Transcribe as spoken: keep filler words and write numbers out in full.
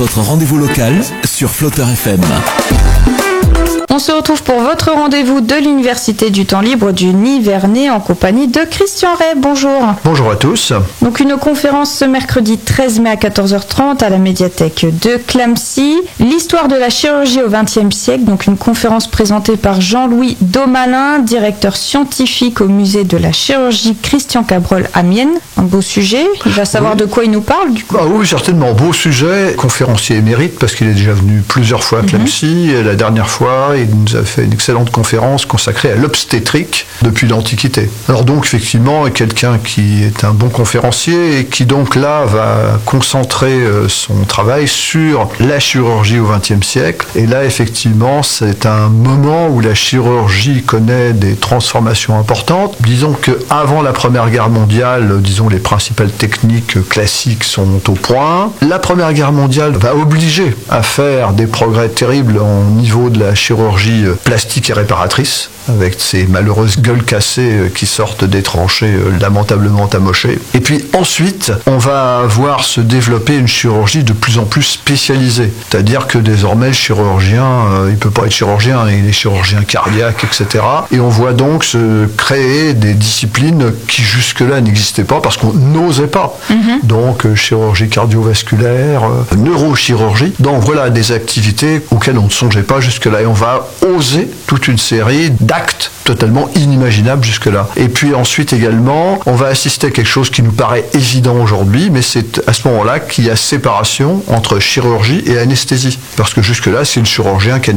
votre rendez-vous local sur Flotter F M. On se retrouve pour votre rendez-vous de l'Université du temps libre du Nivernais en compagnie de Christian Ray. Bonjour. Bonjour à tous. Donc une conférence ce mercredi treize mai à quatorze heures trente à la médiathèque de Clamecy. L'histoire de la chirurgie au vingtième siècle. Donc une conférence présentée par Jean-Louis Daumalin, directeur scientifique au musée de la chirurgie Christian Cabrol à Mienne. Un beau sujet. Il va savoir oui. de quoi il nous parle du coup. Ah oui, certainement. Beau sujet. Conférencier émérite parce qu'il est déjà venu plusieurs fois à Clamecy. Mm-hmm. Et la dernière fois, il nous a fait une excellente conférence consacrée à l'obstétrique depuis l'Antiquité. Alors donc, effectivement, quelqu'un qui est un bon conférencier et qui donc là va concentrer son travail sur la chirurgie au vingtième siècle. Et là, effectivement, c'est un moment où la chirurgie connaît des transformations importantes. Disons qu'avant la Première Guerre mondiale, disons les principales techniques classiques sont au point. La Première Guerre mondiale va obliger à faire des progrès terribles au niveau de la chirurgie plastique et réparatrice, avec ces malheureuses gueules cassées qui sortent des tranchées lamentablement amochées. Et puis ensuite, on va voir se développer une chirurgie de plus en plus spécialisée. C'est-à-dire que désormais, le chirurgien, euh, il ne peut pas être chirurgien, il est chirurgien cardiaque, et cetera. Et on voit donc se créer des disciplines qui jusque-là n'existaient pas parce qu'on n'osait pas. Mm-hmm. Donc, euh, chirurgie cardiovasculaire, euh, neurochirurgie. Donc voilà des activités auxquelles on ne songeait pas jusque-là. Et on va oser toute une série d'actes totalement inimaginables jusque-là. Et puis ensuite également, on va assister à quelque chose qui nous paraît évident aujourd'hui, mais c'est à ce moment-là qu'il y a séparation entre chirurgie et anesthésie. Parce que jusque-là, c'est le chirurgien qui